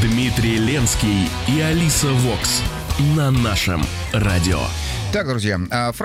Дмитрий Ленский и Алиса Вокс на нашем радио. Так, друзья,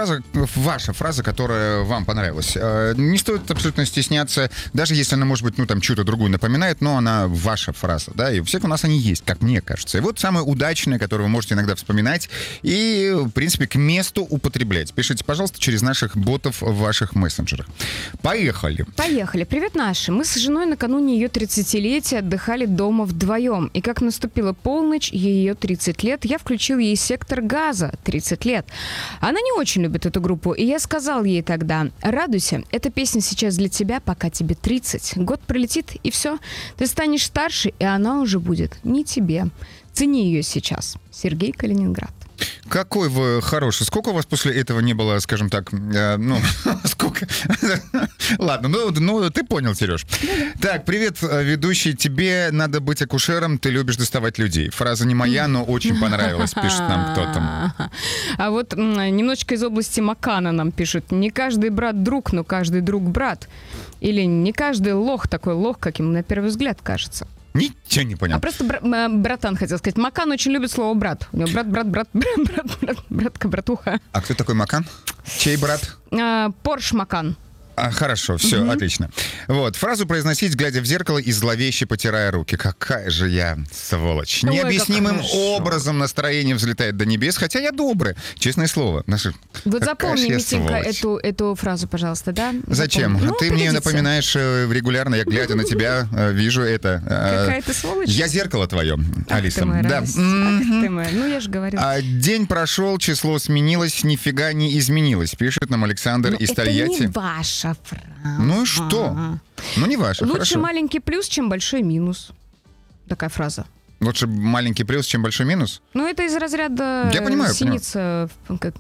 ваша фраза, которая вам понравилась. Не стоит абсолютно стесняться, даже если она, может быть, чью-то другую напоминает, но она ваша фраза, да, и у всех у нас они есть, как мне кажется. И вот самая удачная, которую вы можете иногда вспоминать и, в принципе, к месту употреблять. Пишите, пожалуйста, через наших ботов в ваших мессенджерах. Поехали. Привет, наши. Мы с женой накануне ее 30-летия отдыхали дома вдвоем. И как наступила полночь, ее 30 лет, я включил ей «Сектор газа» 30 лет. Она не очень любит эту группу, и я сказал ей тогда: радуйся, эта песня сейчас для тебя, пока тебе 30. Год пролетит, и все. Ты станешь старше, и она уже будет не тебе. Цени ее сейчас. Сергей, Калининград. Какой вы хороший. Сколько у вас после этого не было, скажем так, сколько? Ладно, ты понял, Сереж. Так, привет, ведущий. Тебе надо быть акушером, ты любишь доставать людей. Фраза не моя, но очень понравилась, пишет нам кто-то. А вот немножечко из области Макана нам пишут. Не каждый брат друг, но каждый друг брат. Или не каждый лох такой лох, каким на первый взгляд кажется. Ничего не понял. А просто братан хотел сказать. Макан очень любит слово брат. У него брат, братка, братуха. А кто такой Макан? Чей брат? Порш Макан. Хорошо, все, отлично. Вот, фразу произносить, глядя в зеркало и зловеще потирая руки. Какая же я сволочь. Ой, необъяснимым образом настроение взлетает до небес, хотя я добрый, честное слово. Вот запомни, Митенька, эту фразу, пожалуйста, да? Зачем? Ты мне напоминаешь регулярно, я глядя на тебя, вижу это. Какая ты сволочь. Я зеркало твое, Алиса. Да. Ах ты моя. Ну, я же говорила. День прошел, число сменилось, нифига не изменилось, пишет нам Александр из Тольятти. Это не ваша фраза. Ну и что? Ну не ваша, Лучше хорошо. маленький плюс, чем большой минус. Такая фраза. Лучше маленький плюс, чем большой минус? Ну, это из разряда синица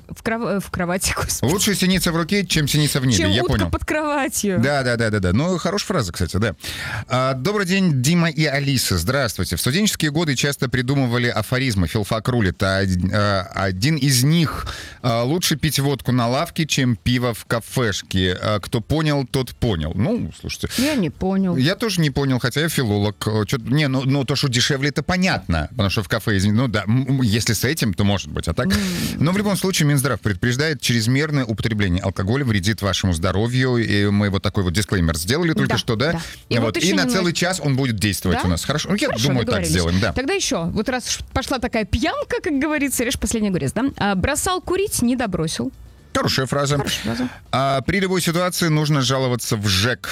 в кровати, господи. Лучше синица в руке, чем синица в небе, чем я утка понял. под кроватью. Да. Ну, хорошая фраза, кстати, да. Добрый день, Дима и Алиса. Здравствуйте. В студенческие годы часто придумывали афоризмы. Филфак рулит. Один из них: лучше пить водку на лавке, чем пиво в кафешке. Кто понял, тот понял. Ну, слушайте. Я не понял. Я тоже не понял, хотя я филолог. То, что дешевле, это понятно, потому что в кафе, если с этим, то может быть, а так. Но в любом случае Минздрав предупреждает: чрезмерное употребление алкоголя вредит вашему здоровью, и мы вот такой вот дисклеймер сделали только что, да? И на целый час он будет действовать у нас. Хорошо? Я думаю, так сделаем, да. Тогда еще, вот раз пошла такая пьянка, как говорится, режь последний огурец, да? Бросал курить, не добросил. Хорошая фраза. При любой ситуации нужно жаловаться в ЖЭК.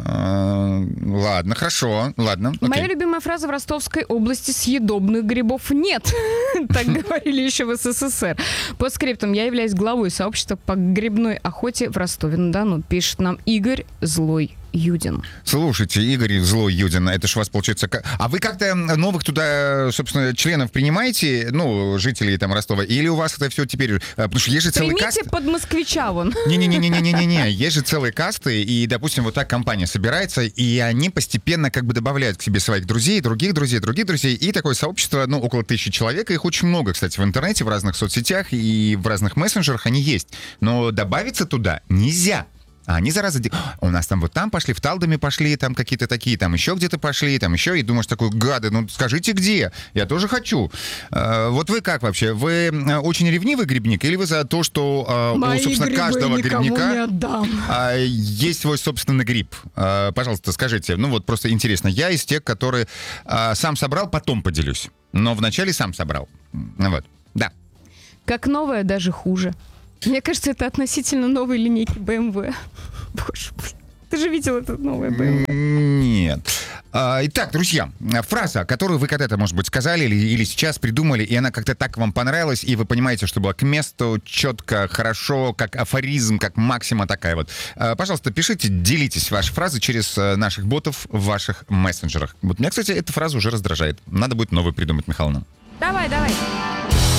Ладно, хорошо. Ладно. Моя любимая фраза: в Ростовской области съедобных грибов нет. Так говорили еще в СССР. По скриптам: я являюсь главой сообщества по грибной охоте в Ростове-на-Дону. Пишет нам Игорь Злой Юдин. Слушайте, Игорь Злой Юдин, это ж у вас получается... А вы как-то новых туда, собственно, членов принимаете, жителей там Ростова, или у вас это все теперь... Потому что есть же целый каст... Примите под москвича вон. Не-не-не, есть же целые касты, и, допустим, вот так компания собирается, и они постепенно как бы добавляют к себе своих друзей, других друзей, и такое сообщество, около 1000 человек, их очень много, кстати, в интернете, в разных соцсетях и в разных мессенджерах они есть. Но добавиться туда нельзя. А они, зараза, у нас там вот там пошли, в Талдоме пошли, там какие-то такие, там еще где-то пошли, там еще, и думаешь такой: гады, скажите где, я тоже хочу. Вот вы как вообще, вы очень ревнивый грибник, или вы за то, что у, собственно, каждого грибника есть свой собственный гриб? Пожалуйста, скажите, просто интересно. Я из тех, которые сам собрал, потом поделюсь, но вначале сам собрал. Вот, да. Как новое, даже хуже. Мне кажется, это относительно новой линейки BMW. Боже мой. Ты же видел это новое BMW? Нет. Итак, друзья, фраза, которую вы когда-то, может быть, сказали или сейчас придумали, и она как-то так вам понравилась, и вы понимаете, что была к месту, четко, хорошо, как афоризм, как максима такая вот. Пожалуйста, пишите, делитесь вашей фразой через наших ботов в ваших мессенджерах. Вот меня, кстати, эта фраза уже раздражает. Надо будет новую придумать, Михайловна. Давай.